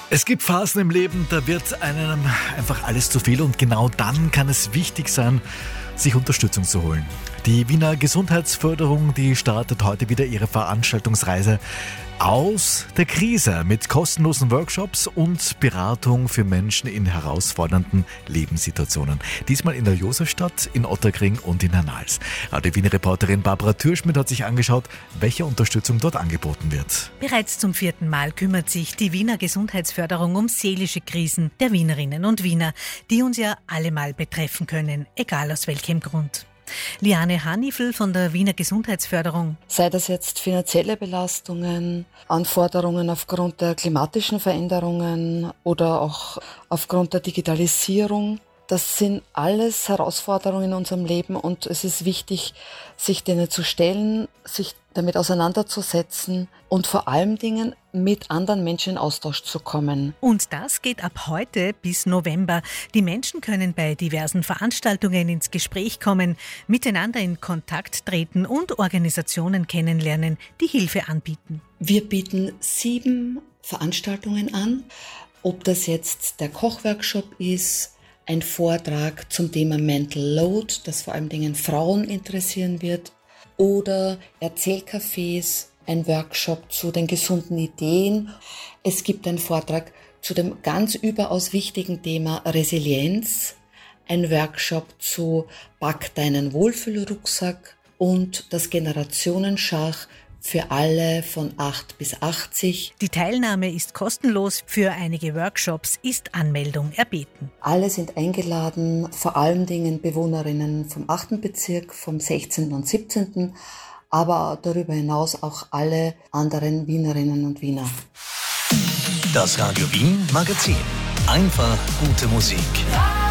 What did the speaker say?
Es gibt Phasen im Leben, da wird einem einfach alles zu viel und genau dann kann es wichtig sein, sich Unterstützung zu holen. Die Wiener Gesundheitsförderung, die startet heute wieder ihre Veranstaltungsreise aus der Krise mit kostenlosen Workshops und Beratung für Menschen in herausfordernden Lebenssituationen. Diesmal in der Josefstadt, in Ottakring und in Hernals. Die Wiener Reporterin Barbara Türschmidt hat sich angeschaut, welche Unterstützung dort angeboten wird. Bereits zum 4. Mal kümmert sich die Wiener Gesundheitsförderung um seelische Krisen der Wienerinnen und Wiener, die uns ja alle mal betreffen können, egal aus welchem Grund. Liane Hanifl von der Wiener Gesundheitsförderung. Sei das jetzt finanzielle Belastungen, Anforderungen aufgrund der klimatischen Veränderungen oder auch aufgrund der Digitalisierung. Das sind alles Herausforderungen in unserem Leben und es ist wichtig, sich denen zu stellen, sich damit auseinanderzusetzen und vor allen Dingen mit anderen Menschen in Austausch zu kommen. Und das geht ab heute bis November. Die Menschen können bei diversen Veranstaltungen ins Gespräch kommen, miteinander in Kontakt treten und Organisationen kennenlernen, die Hilfe anbieten. Wir bieten 7 Veranstaltungen an, ob das jetzt der Kochworkshop ist, ein Vortrag zum Thema Mental Load, das vor allen Dingen Frauen interessieren wird, oder Erzählcafés, ein Workshop zu den gesunden Ideen. Es gibt einen Vortrag zu dem ganz überaus wichtigen Thema Resilienz, ein Workshop zu Pack deinen Wohlfühlrucksack und das Generationenschach für alle von 8 bis 80. Die Teilnahme ist kostenlos. Für einige Workshops ist Anmeldung erbeten. Alle sind eingeladen, vor allen Dingen Bewohnerinnen vom 8. Bezirk, vom 16. und 17., aber darüber hinaus auch alle anderen Wienerinnen und Wiener. Das Radio Wien Magazin. Einfach gute Musik.